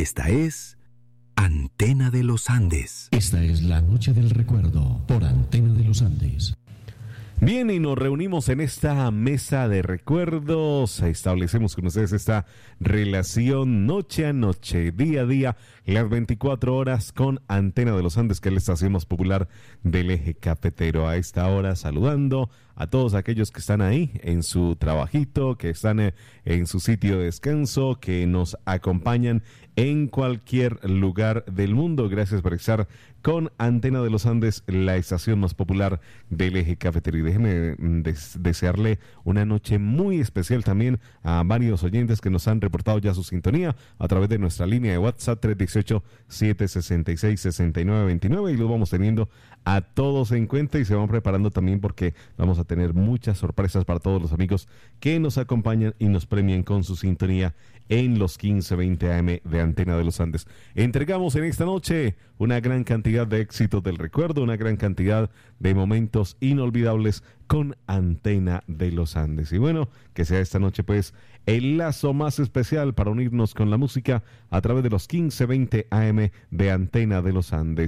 Esta es Antena de los Andes. Esta es la Noche del Recuerdo por Antena de los Andes. Bien, y nos reunimos en esta mesa de recuerdos, establecemos con ustedes esta relación noche a noche, día a día, las 24 horas con Antena de los Andes, que es la estación más popular del eje cafetero. A esta hora saludando a todos aquellos que están ahí en su trabajito, que están en su sitio de descanso, que nos acompañan en cualquier lugar del mundo. Gracias por estar con Antena de los Andes, la estación más popular del eje cafetero. Y déjeme desearle una noche muy especial también a varios oyentes que nos han reportado ya su sintonía a través de nuestra línea de WhatsApp 318-766-6929, y lo vamos teniendo a todos en cuenta y se van preparando también porque vamos a tener muchas sorpresas para todos los amigos que nos acompañan y nos premian con su sintonía en los 15:20 AM de Antena de los Andes. Entregamos en esta noche una gran cantidad de éxitos del recuerdo, una gran cantidad de momentos inolvidables con Antena de los Andes. Y bueno, que sea esta noche pues el lazo más especial para unirnos con la música a través de los 15:20 AM de Antena de los Andes.